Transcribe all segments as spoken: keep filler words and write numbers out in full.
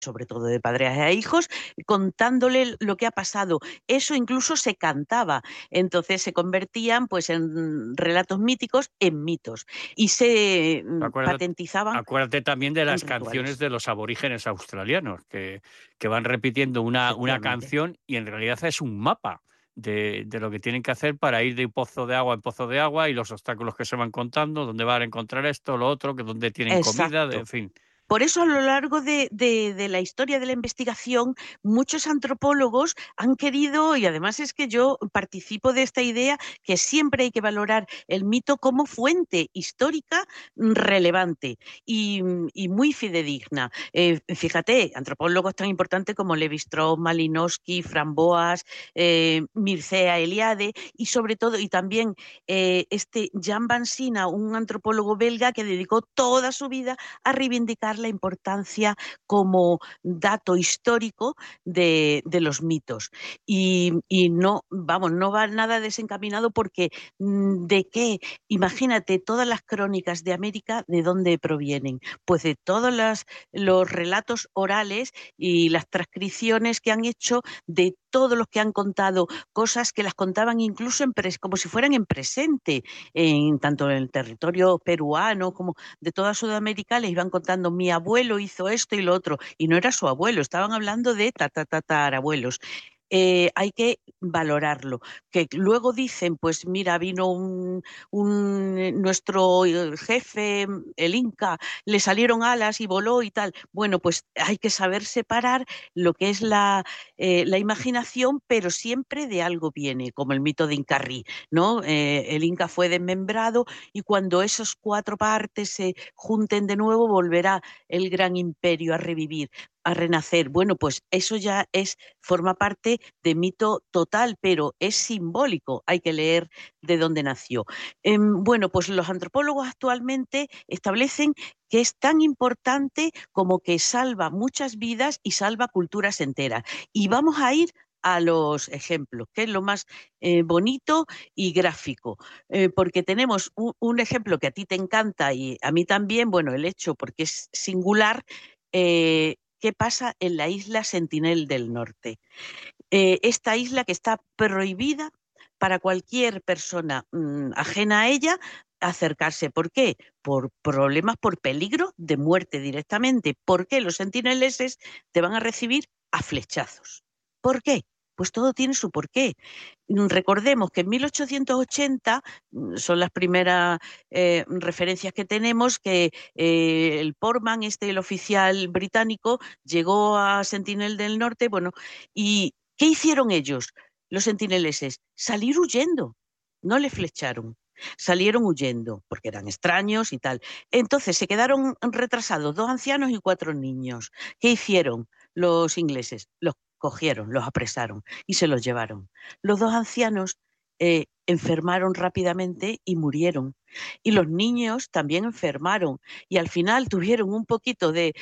sobre todo de padres a hijos, contándole lo que ha pasado. Eso incluso se cantaba, entonces se convertían pues en relatos míticos en mitos y se mm, Acuérdate, patentizaban acuérdate también de en las canciones rituales. de los aborígenes australianos, que, que van repitiendo una, una Efectivamente. canción y en realidad es un mapa de, de lo que tienen que hacer para ir de un pozo de agua en pozo de agua y los obstáculos que se van contando, dónde van a encontrar esto, lo otro, que dónde tienen comida, de- en Exacto. fin. Por eso, a lo largo de, de- de la historia de la investigación, muchos antropólogos han querido, y además es que yo participo de esta idea, que siempre hay que valorar el mito como fuente histórica mm, relevante y, y muy fidedigna. Eh, fíjate, antropólogos tan importantes como Levi-Strauss, Malinowski, Framboas, eh, Mircea Eliade y sobre todo, y también eh, este Jan van Sina, un antropólogo belga que dedicó toda su vida a reivindicar la importancia como dato histórico de, de los mitos. Y, y, no, vamos, no va nada desencaminado porque mm, ¿de qué? Imagínate todas las crónicas de América, ¿de dónde provienen? Pues de todos las, los relatos orales y las transcripciones que han hecho de todos los que han contado cosas que las contaban incluso en pres, como si fueran en presente, en tanto en el territorio peruano como de toda Sudamérica. Les iban contando, mi abuelo hizo esto y lo otro, y no era su abuelo, estaban hablando de tatarabuelos. Eh, hay que valorarlo. Que luego dicen, pues mira, vino un, un, eh, nuestro eh, jefe, el Inca, le salieron alas y voló y tal. Bueno, pues hay que saber separar lo que es la, eh, la imaginación, pero siempre de algo viene, como el mito de Incarrí, ¿no? Eh, el Inca fue desmembrado y cuando esas cuatro partes se junten de nuevo, volverá el gran imperio a revivir, a renacer. Bueno, pues eso ya es, forma parte de mito total, pero es simbólico. Hay que leer de dónde nació. Eh, bueno, pues los antropólogos actualmente establecen que es tan importante como que salva muchas vidas y salva culturas enteras. Y vamos a ir a los ejemplos, que es lo más eh, bonito y gráfico, eh, porque tenemos un, un, ejemplo que a ti te encanta y a mí también, bueno, el hecho, porque es singular, eh, qué pasa en la isla Sentinel del Norte. Eh, esta isla que está prohibida para cualquier persona mmm, ajena a ella acercarse. ¿Por qué? Por problemas, por peligro de muerte directamente. ¿Por qué los sentineleses te van a recibir a flechazos? ¿Por qué? Pues todo tiene su porqué. Recordemos que en mil ochocientos ochenta son las primeras eh, referencias que tenemos, que eh, el Portman, este, el oficial británico, llegó a Sentinel del Norte, bueno, y ¿qué hicieron ellos, los sentineleses? Salir huyendo, no le flecharon. Salieron huyendo, porque eran extraños y tal. Entonces se quedaron retrasados dos ancianos y cuatro niños. ¿Qué hicieron los ingleses? Los cogieron, los apresaron y se los llevaron. Los dos ancianos eh, enfermaron rápidamente y murieron. Y los niños también enfermaron y al final tuvieron un poquito de,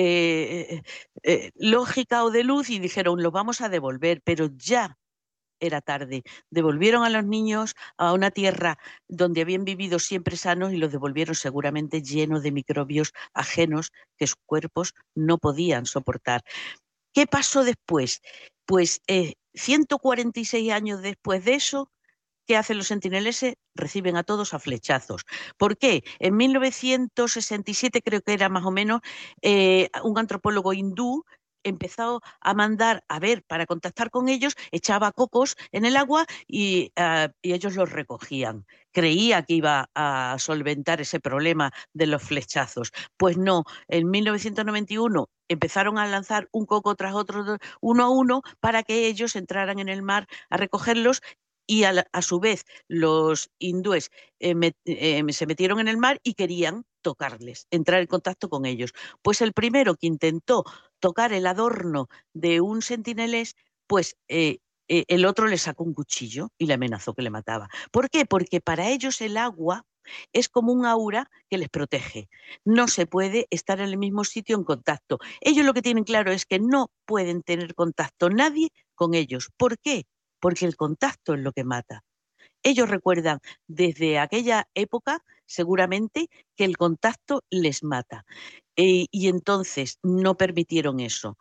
de eh, eh, lógica o de luz y dijeron, los vamos a devolver, pero ya era tarde. Devolvieron a los niños a una tierra donde habían vivido siempre sanos y los devolvieron seguramente llenos de microbios ajenos que sus cuerpos no podían soportar. ¿Qué pasó después? Pues eh, ciento cuarenta y seis años después de eso, ¿qué hacen los sentineleses? Reciben a todos a flechazos. ¿Por qué? En mil novecientos sesenta y siete, creo que era más o menos, eh, un antropólogo hindú empezó a mandar, a ver, para contactar con ellos, echaba cocos en el agua y, uh, y ellos los recogían. Creía que iba a solventar ese problema de los flechazos. Pues no, en mil novecientos noventa y uno empezaron a lanzar un coco tras otro, uno a uno, para que ellos entraran en el mar a recogerlos y a, la, a su vez los hindúes eh, met, eh, se metieron en el mar y querían tocarles, entrar en contacto con ellos. Pues el primero que intentó tocar el adorno de un sentinelés, pues eh, eh, el otro le sacó un cuchillo y le amenazó que le mataba. ¿Por qué? Porque para ellos el agua es como un aura que les protege. No se puede estar en el mismo sitio en contacto. Ellos lo que tienen claro es que no pueden tener contacto nadie con ellos. ¿Por qué? Porque el contacto es lo que mata. Ellos recuerdan desde aquella época, seguramente, que el contacto les mata. Eh, y entonces no permitieron eso.